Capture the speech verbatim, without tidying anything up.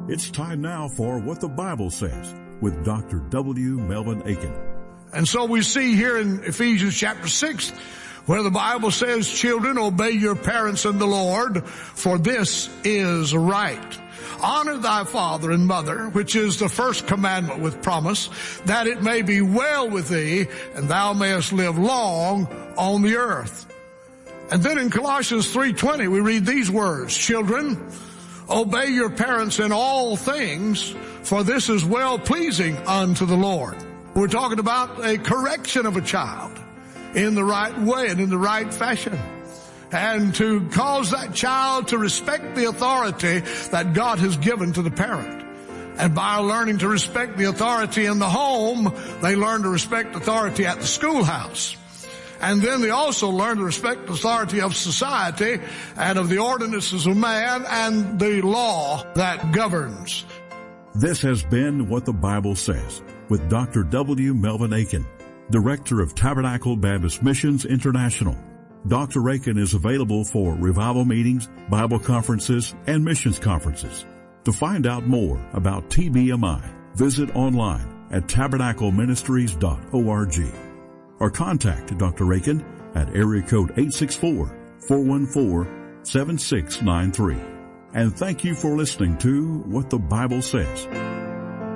It's time now for What the Bible Says with Doctor W. Melvin Aiken. And so we see here in Ephesians chapter six, where the Bible says, children, obey your parents in the Lord, for this is right. Honor thy father and mother, which is the first commandment with promise, that it may be well with thee, and thou mayest live long on the earth. And then in Colossians three twenty, we read these words, children, obey your parents in all things, for this is well-pleasing unto the Lord. We're talking about a correction of a child in the right way and in the right fashion. And to cause that child to respect the authority that God has given to the parent. And by learning to respect the authority in the home, they learn to respect authority at the schoolhouse. And then they also learn to respect the authority of society and of the ordinances of man and the law that governs. This has been What the Bible Says with Doctor W. Melvin Aiken, Director of Tabernacle Baptist Missions International. Doctor Aiken is available for revival meetings, Bible conferences, and missions conferences. To find out more about T B M I, visit online at tabernacle ministries dot org or contact Doctor Aiken at area code eight six four, four one four, seven six nine three. And thank you for listening to What the Bible Says.